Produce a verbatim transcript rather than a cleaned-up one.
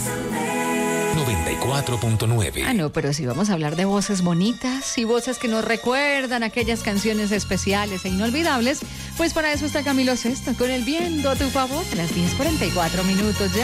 noventa y cuatro punto nueve. Ah, no, pero si vamos a hablar de voces bonitas y voces que nos recuerdan aquellas canciones especiales e inolvidables, pues para eso está Camilo Sesto con el Viento a tu favor a las diez cuarenta y cuatro minutos ya.